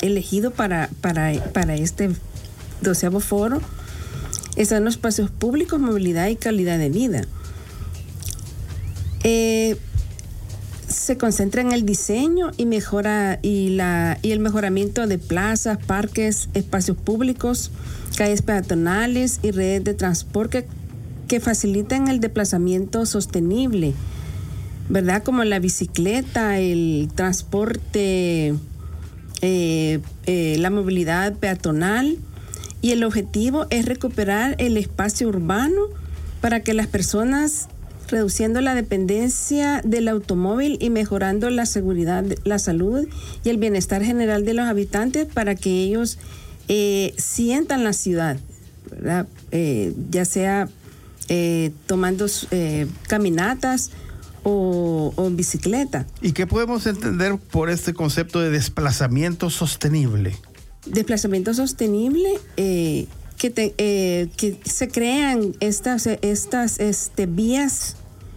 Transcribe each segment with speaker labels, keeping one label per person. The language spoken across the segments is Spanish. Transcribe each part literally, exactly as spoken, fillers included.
Speaker 1: elegido para, para, para este doceavo foro están los espacios públicos, movilidad y calidad de vida. Eh, se concentra en el diseño y mejora y la y el mejoramiento de plazas, parques, espacios públicos, calles peatonales y redes de transporte que facilitan el desplazamiento sostenible, ¿verdad? Como la bicicleta, el transporte, eh, eh, la movilidad peatonal. Y el objetivo es recuperar el espacio urbano para que las personas, reduciendo la dependencia del automóvil y mejorando la seguridad, la salud y el bienestar general de los habitantes, para que ellos eh, sientan la ciudad, ¿verdad? Eh, ya sea eh, tomando eh, caminatas o, o en bicicleta.
Speaker 2: ¿Y qué podemos entender por este concepto de desplazamiento sostenible?
Speaker 1: Desplazamiento sostenible, eh, que, te, eh, que se crean estas, estas este, vías,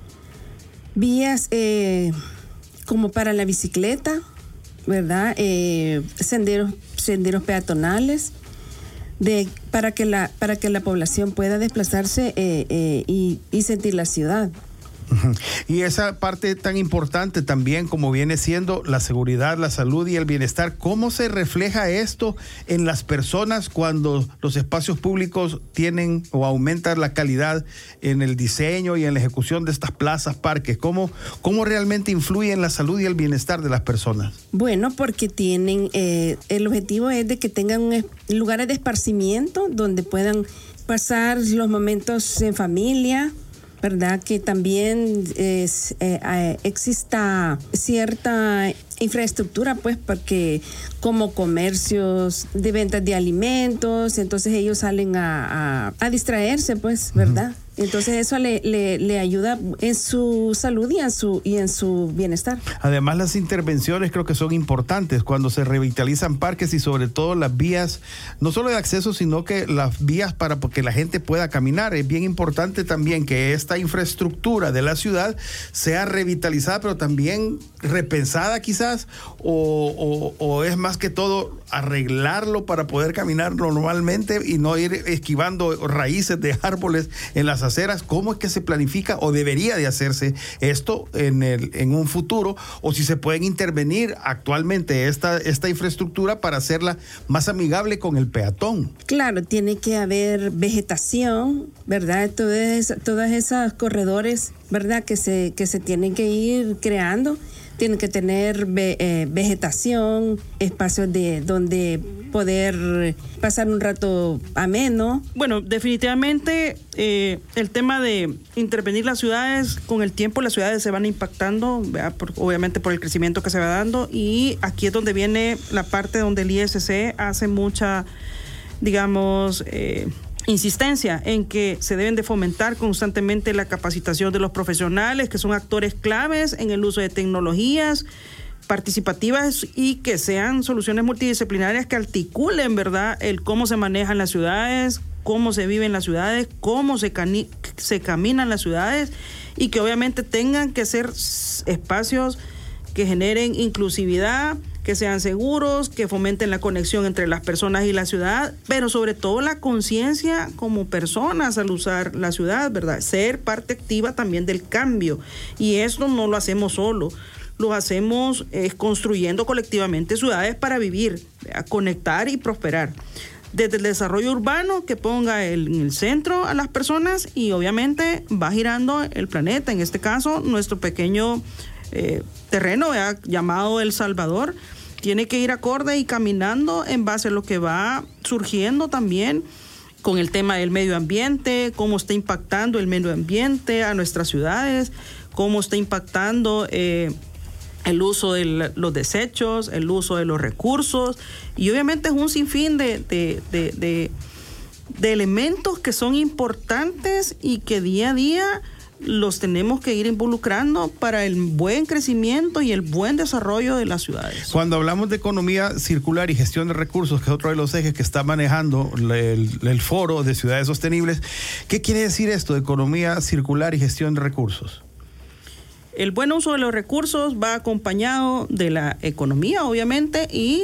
Speaker 1: vías eh, como para la bicicleta, ¿verdad? Eh, senderos, senderos peatonales, de, para, que la, para que la población pueda desplazarse eh, eh, y, y sentir la ciudad.
Speaker 2: Y esa parte tan importante también como viene siendo la seguridad, la salud y el bienestar, ¿cómo se refleja esto en las personas cuando los espacios públicos tienen o aumentan la calidad en el diseño y en la ejecución de estas plazas, parques? ¿Cómo, cómo realmente influye en la salud y el bienestar de las personas?
Speaker 1: Bueno, porque tienen, eh, el objetivo es de que tengan un, lugares de esparcimiento donde puedan pasar los momentos en familia, ¿verdad? Que también es, eh, eh, exista cierta infraestructura, pues, porque como comercios de ventas de alimentos, entonces ellos salen a, a, a distraerse, pues, ¿verdad? Uh-huh. Entonces eso le, le, le ayuda en su salud y en su, y en su bienestar.
Speaker 2: Además, las intervenciones creo que son importantes cuando se revitalizan parques y sobre todo las vías, no solo de acceso, sino que las vías para que la gente pueda caminar. Es bien importante también que esta infraestructura de la ciudad sea revitalizada, pero también repensada quizás, o, o, o es más que todo arreglarlo para poder caminar normalmente y no ir esquivando raíces de árboles en las aceras. ¿Cómo es que se planifica o debería de hacerse esto en, el, en un futuro? O si se pueden intervenir actualmente esta, esta infraestructura para hacerla más amigable con el peatón.
Speaker 1: Claro, tiene que haber vegetación, ¿verdad? Todas, todas esas corredores, ¿verdad? Que se, que se tienen que ir creando. Tienen que tener ve, eh, vegetación, espacios de donde poder pasar un rato ameno.
Speaker 3: Bueno, definitivamente eh, el tema de intervenir las ciudades, con el tiempo las ciudades se van impactando, por, obviamente por el crecimiento que se va dando, y aquí es donde viene la parte donde el I S C hace mucha, digamos, eh, insistencia en que se deben de fomentar constantemente la capacitación de los profesionales, que son actores claves en el uso de tecnologías participativas y que sean soluciones multidisciplinarias que articulen, ¿verdad?, el cómo se manejan las ciudades, cómo se vive en las ciudades, cómo se, cani- se caminan las ciudades, y que obviamente tengan que ser espacios que generen inclusividad, que sean seguros, que fomenten la conexión entre las personas y la ciudad, pero sobre todo la conciencia como personas al usar la ciudad, ¿verdad? Ser parte activa también del cambio. Y esto no lo hacemos solo, lo hacemos eh, construyendo colectivamente ciudades para vivir, ¿verdad? Conectar y prosperar. Desde el desarrollo urbano, que ponga el, en el centro a las personas, y obviamente va girando el planeta, en este caso nuestro pequeño eh, terreno, ¿verdad?, llamado El Salvador, tiene que ir acorde y caminando en base a lo que va surgiendo también con el tema del medio ambiente, cómo está impactando el medio ambiente a nuestras ciudades, cómo está impactando eh, el uso de los desechos, el uso de los recursos, y obviamente es un sinfín de, de, de, de, de elementos que son importantes y que día a día los tenemos que ir involucrando para el buen crecimiento y el buen desarrollo de las ciudades.
Speaker 2: Cuando hablamos de economía circular y gestión de recursos, que es otro de los ejes que está manejando el, el foro de ciudades sostenibles, ¿qué quiere decir esto de economía circular y gestión de recursos?
Speaker 3: El buen uso de los recursos va acompañado de la economía, obviamente, y